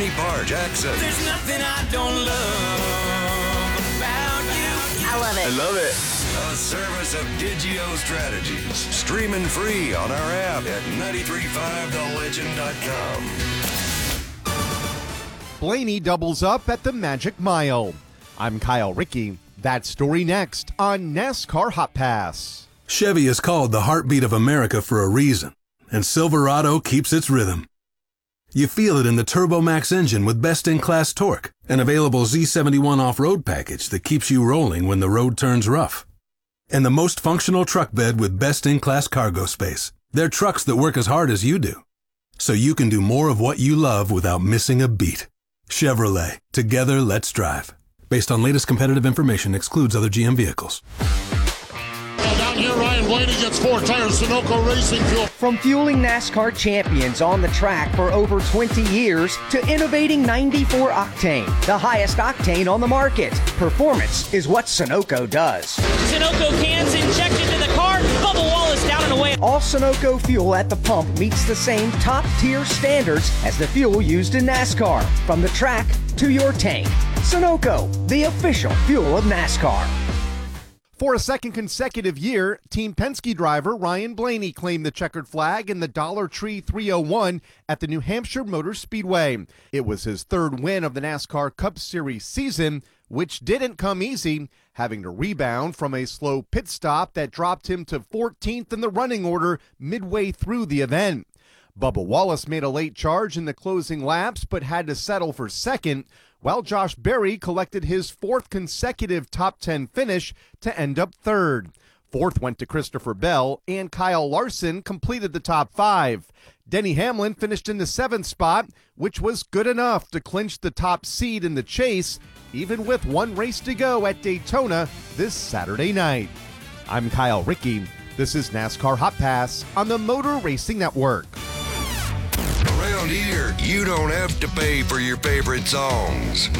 Ernie Barr Jackson. There's nothing I don't love about you. I love it. I love it. A service of Digio Strategies. Streaming free on our app at 935thelegend.com. Blaney doubles up at the Magic Mile. I'm Kyle Rickey. That story next on NASCAR Hot Pass. Chevy is called the heartbeat of America for a reason, and Silverado keeps its rhythm. You feel it in the TurboMax engine with best-in-class torque, an available Z71 off-road package that keeps you rolling when the road turns rough, and the most functional truck bed with best-in-class cargo space. They're trucks that work as hard as you do, so you can do more of what you love without missing a beat. Chevrolet. Together, let's drive. Based on latest competitive information, excludes other GM vehicles. Down here, Ryan Blaney gets 4 tires, Sunoco Racing Fuel. From fueling NASCAR champions on the track for over 20 years to innovating 94 octane, the highest octane on the market. Performance is what Sunoco does. Sunoco cans injected to the car, Bubba Wallace down and away. All Sunoco fuel at the pump meets the same top-tier standards as the fuel used in NASCAR. From the track to your tank. Sunoco, the official fuel of NASCAR. For a second consecutive year, Team Penske driver Ryan Blaney claimed the checkered flag in the Dollar Tree 301 at the New Hampshire Motor Speedway. It was his third win of the NASCAR Cup Series season, which didn't come easy, having to rebound from a slow pit stop that dropped him to 14th in the running order midway through the event. Bubba Wallace made a late charge in the closing laps but had to settle for second, while Josh Berry collected his fourth consecutive top 10 finish to end up third. Fourth went to Christopher Bell, and Kyle Larson completed the top 5. Denny Hamlin finished in the 7th spot, which was good enough to clinch the top seed in the chase, even with one race to go at Daytona this Saturday night. I'm Kyle Rickey. This is NASCAR Hot Pass on the Motor Racing Network. Around here, you don't have to pay for your favorite songs.